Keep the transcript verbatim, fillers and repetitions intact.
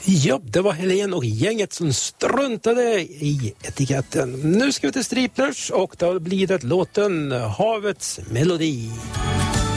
Ja, det var Helen och gänget som struntade i etiketten. Nu ska vi till Striplers och då blir det låten Havets melodi.